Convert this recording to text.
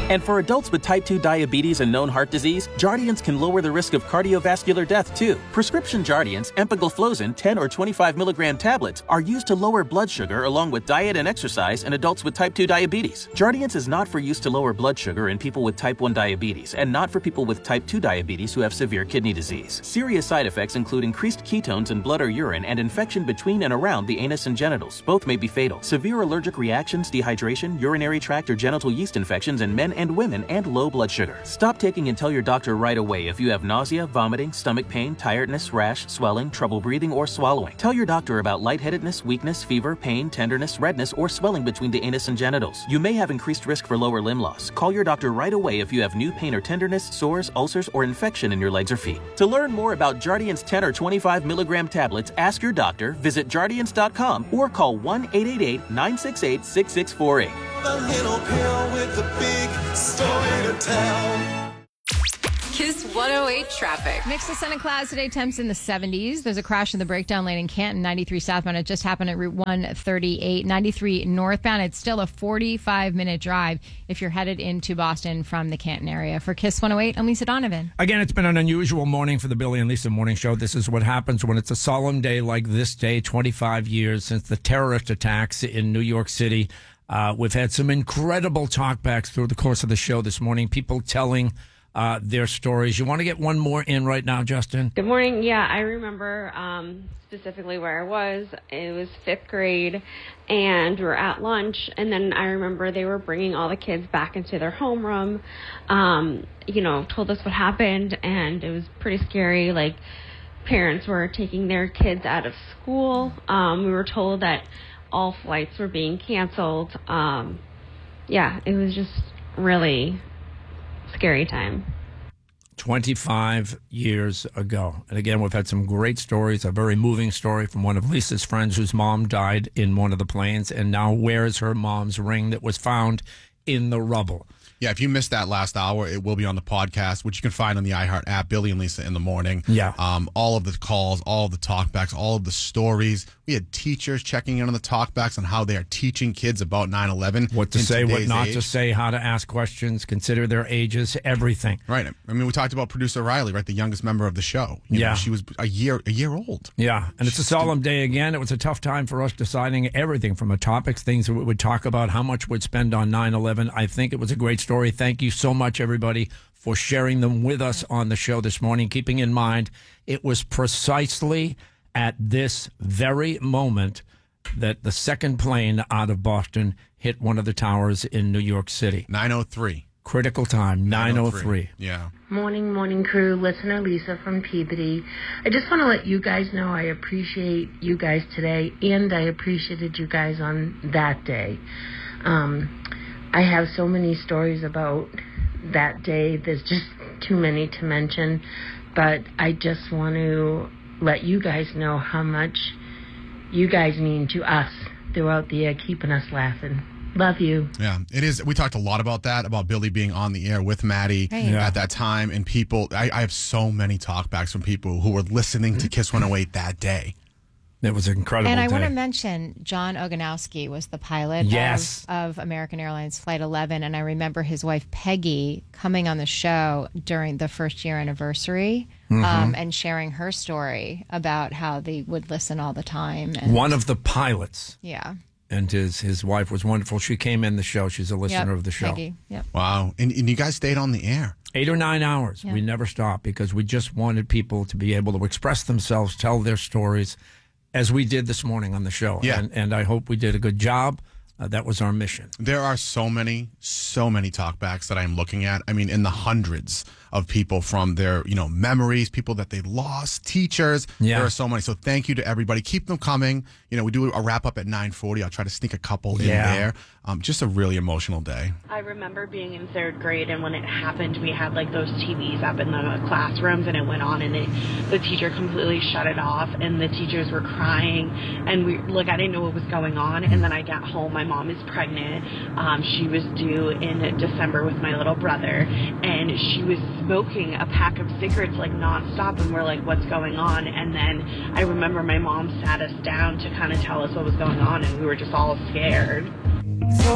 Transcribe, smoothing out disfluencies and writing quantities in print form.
And for adults with type 2 diabetes and known heart disease, Jardiance can lower the risk of cardiovascular death, too. Prescription Jardiance, empagliflozin, 10 or 25 milligram tablets are used to lower blood sugar along with diet and exercise in adults with type 2 diabetes. Jardiance is not for use to lower blood sugar in people with type 1 diabetes and not for people with type 2 diabetes who have severe kidney disease. Serious side effects include increased ketones in blood or urine and infection between and around the anus and genitals. Both may be fatal. Severe allergic reactions, dehydration, urinary tract or genital yeast infections in men and women, and low blood sugar. Stop taking and tell your doctor right away if you have nausea, vomiting, stomach pain, tiredness, rash, swelling, trouble breathing, or swallowing. Tell your doctor about lightheadedness, weakness, fever, pain, tenderness, redness, or swelling between the anus and genitals. You may have increased risk for lower limb loss. Call your doctor right away if you have new pain or tenderness, sores, ulcers, or infection in your legs or feet. To learn more about Jardiance 10 or 25 milligram tablets, ask your doctor, visit Jardiance.com, or call 1-888-968-6648. A little pill with a big story to tell. Kiss 108 traffic. Mix of sun and clouds today, temps in the 70s. There's a crash in the breakdown lane in Canton, 93 southbound. It just happened at Route 138, 93 northbound. It's still a 45-minute drive if you're headed into Boston from the Canton area. For Kiss 108, I'm Lisa Donovan. Again, it's been an unusual morning for the Billy and Lisa Morning Show. This is what happens when it's a solemn day like this day, 25 years since the terrorist attacks in New York City. We've had some incredible talkbacks through the course of the show this morning, people telling their stories. You want to get one more in right now, Justin? Good morning. Yeah, I remember specifically where I was. It was 5th grade, and we were at lunch, and then I remember they were bringing all the kids back into their homeroom, told us what happened, and it was pretty scary. Like, parents were taking their kids out of school. We were told that all flights were being canceled. It was just really scary time. 25 years ago. And again, we've had some great stories, a very moving story from one of Lisa's friends whose mom died in one of the planes and now wears her mom's ring that was found in the rubble. Yeah, if you missed that last hour, it will be on the podcast, which you can find on the iHeart app, Billy and Lisa in the Morning. Yeah. All of the calls, all of the talkbacks, all of the stories. We had teachers checking in on the talkbacks on how they are teaching kids about 9/11. What to say, what not to say, how to ask questions, consider their ages, everything. Right. I mean, we talked about producer Riley, right, the youngest member of the show. You know, she was a year old. Yeah, and it's a solemn day again. It was a tough time for us deciding everything from the topics, things that we would talk about, how much we'd spend on 9/11. I think it was a great story. Thank you so much, everybody, for sharing them with us on the show this morning, keeping in mind it was precisely at this very moment that the second plane out of Boston hit one of the towers in New York City. 9:03. Critical time, 9:03. Yeah. Morning crew. Listener Lisa from Peabody. I just want to let you guys know I appreciate you guys today, and I appreciated you guys on that day. I have so many stories about that day. There's just too many to mention, but I just want to let you guys know how much you guys mean to us throughout the year, keeping us laughing. Love you. Yeah, it is. We talked a lot about that, about Billy being on the air with Maddie at that time. And people, I have so many talkbacks from people who were listening to Kiss 108 that day. It was an incredible And I day. want to mention John Oganowski was the pilot of American Airlines Flight 11. And I remember his wife, Peggy, coming on the show during the first year anniversary and sharing her story about how they would listen all the time. And, one of the pilots. Yeah. And his wife was wonderful. She came in the show. She's a listener of the show. Peggy. Yep. Wow. And you guys stayed on the air. 8 or 9 hours. Yeah. We never stopped because we just wanted people to be able to express themselves, tell their stories, as we did this morning on the show. Yeah. And I hope we did a good job. That was our mission. There are so many talkbacks that I'm looking at. I mean, in the hundreds of people from their, memories, people that they lost, teachers. Yeah. There are so many. So thank you to everybody. Keep them coming. We do a wrap up at 9:40. I'll try to sneak a couple in there. Just a really emotional day. I remember being in 3rd grade, and when it happened, we had like those TVs up in the classrooms, and it went on, and the teacher completely shut it off, and the teachers were crying, and I didn't know what was going on, and then I got home. My mom is pregnant. She was due in December with my little brother, and she was smoking a pack of cigarettes like nonstop, and we're like, what's going on? And then I remember my mom sat us down to kind of tell us what was going on, and we were just all scared.